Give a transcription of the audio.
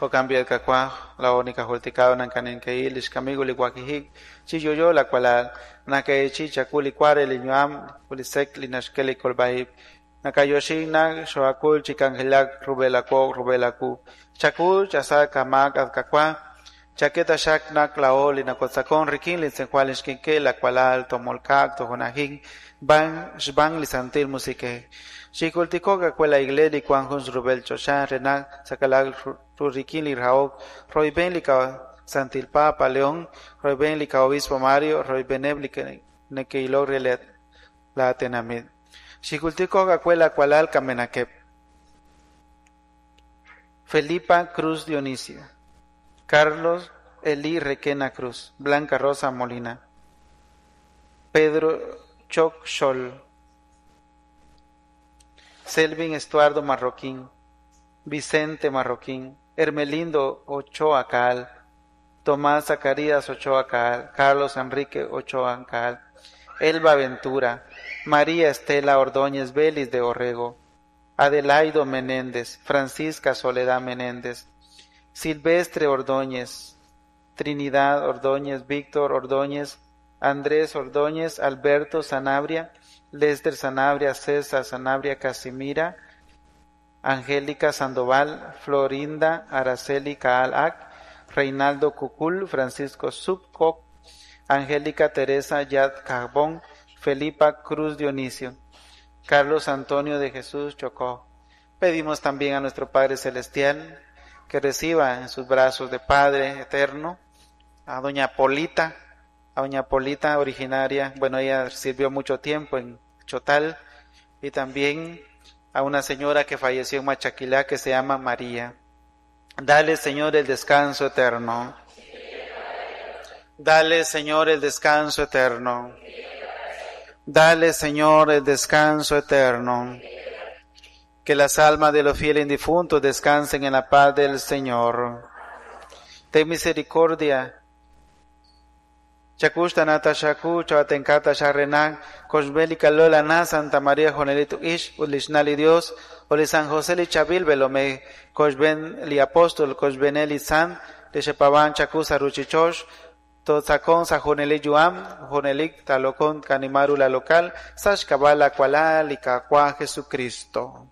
o cambio el cacua, la única holticado nancanen que il, iscamigo li guaquijik, chiyoyo la cual nake chicha culi cuare li ñuam, culi sec li nashkeli colbaib, nakayoshi na shoakul chicangelak rubela ku, chakul chasa kamak al cacua, chaqueta shak nak laoli na kotsakon rikin li senqualish kinke la cual tomolkak tojonajin, van lisantil musique. Xikultiko kakuela iglesia cuanjus rubel choshan renak sakalag rurikin li raok roiben li ka santil papa león roiben li ka obispo Mario roiben li nekeilog relet la tenamid. Xikultiko kakuela kualal kamenakep. Felipa Cruz Dionisio, Carlos Eli Requena Cruz, Blanca Rosa Molina, Pedro Choc Xol, Selvin Estuardo Marroquín, Vicente Marroquín, Hermelindo Ochoa Cal, Tomás Zacarías Ochoa Cal, Carlos Enrique Ochoa Cal, Elba Ventura, María Estela Ordóñez Vélez de Orrego, Adelaido Menéndez, Francisca Soledad Menéndez, Silvestre Ordóñez, Trinidad Ordóñez, Víctor Ordóñez, Andrés Ordóñez, Alberto Sanabria, Lester Sanabria, César Sanabria Casimira, Angélica Sandoval, Florinda Araceli Caalac, Reinaldo Cucul, Francisco Subcoc, Angélica Teresa Yad Carbón, Felipa Cruz Dionisio, Carlos Antonio de Jesús Chocó. Pedimos también a nuestro Padre Celestial que reciba en sus brazos de Padre Eterno a doña Polita originaria, ella sirvió mucho tiempo en Chotal, y también a una señora que falleció en Machaquilá que se llama María. Dale, Señor, el descanso eterno. Dale, Señor, el descanso eterno. Dale, Señor, el descanso eterno. Que las almas de los fieles difuntos descansen en la paz del Señor. Ten misericordia. Chakushta nata shaku chatenkata sharenan koshbelika lola na Santa María Jonelitu ish ulishnali Dios oli San José li chabil velome koshben li apóstol koshbeneli san de shepaban chakusa ruchichosh totsakon sa joneli yuam jonelik talokon kanimaru la local sash kabala kuala li kakwa Jesucristo.